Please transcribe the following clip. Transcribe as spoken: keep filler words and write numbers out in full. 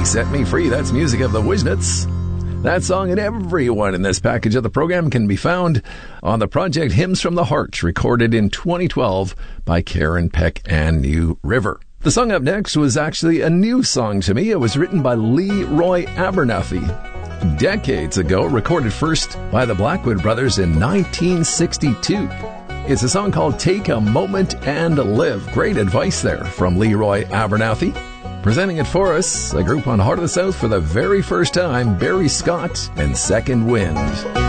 He Set Me Free. That's music of the Wisnets. That song and everyone in this package of the program can be found on the project Hymns from the Heart, recorded in twenty twelve by Karen Peck and New River. The song up next was actually a new song to me. It was written by Leroy Abernathy decades ago, recorded first by the Blackwood Brothers in nineteen sixty-two. It's a song called Take a Moment and Live. Great advice there from Leroy Abernathy. Presenting it for us, a group on Heart of the South for the very first time, Barry Scott and Second Wind.